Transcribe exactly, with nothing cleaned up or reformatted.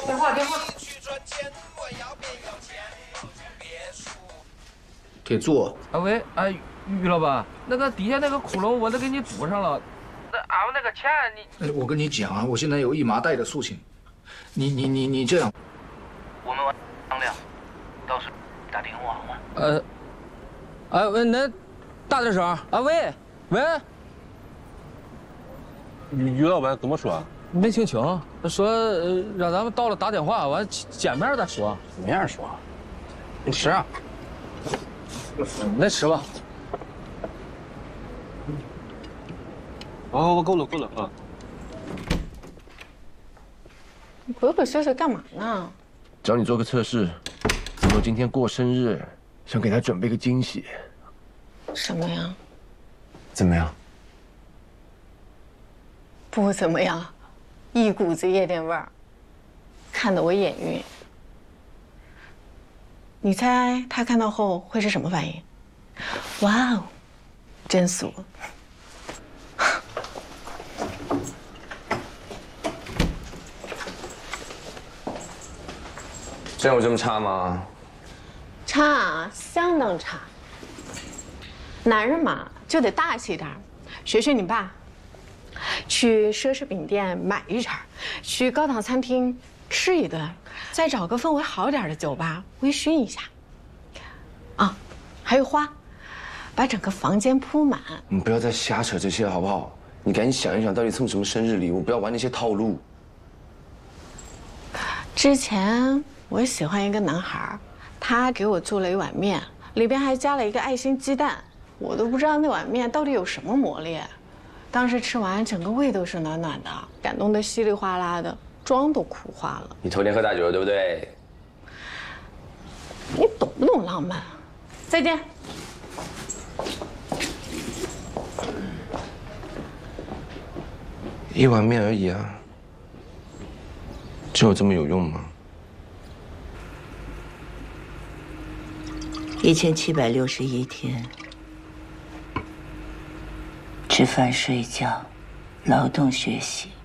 电话电话。 铁柱。 啊喂，啊于老板，那个底下那个窟窿我都给你堵上了。那俺们那个钱你…… 哎，我跟你讲啊，我现在有一麻袋的事情，你你你你这样， 我们商量，到时打电话嘛。 呃，啊喂，恁大点声啊喂喂。 于老板怎么说？ 没听清，说、呃、让咱们到了打电话，完见面再说。 面说，你吃啊？ 那吃吧。 哦，我够了够了啊！ 鬼鬼祟祟干嘛呢？ 找你做个测试，子诺今天过生日，想给他准备个惊喜。 什么呀？ 怎么样？ 不怎么样，一股子夜店味儿，看得我眼晕。你猜他看到后会是什么反应？哇哦，真俗！ 真有这么差吗？ 差，相当差。男人嘛，就得大气点儿，学学你爸。去奢侈品店买一场，去高档餐厅吃一顿，再找个氛围好点的酒吧微醺一下。啊，还有花，把整个房间铺满。 你不要再瞎扯这些好不好？你赶紧想一想，到底送什么生日礼物，不要玩那些套路。 之前我喜欢一个男孩，他给我做了一碗面，里边还加了一个爱心鸡蛋，我都不知道那碗面到底有什么魔力。当时吃完，整个胃都是暖暖的，感动得稀里哗啦的，妆都哭花了。 你头天喝大酒了，对不对？ 你懂不懂浪漫？再见。 一碗面而已啊，只有这么有用吗？ 一千七百六十一天。吃饭、睡觉、劳动、学习，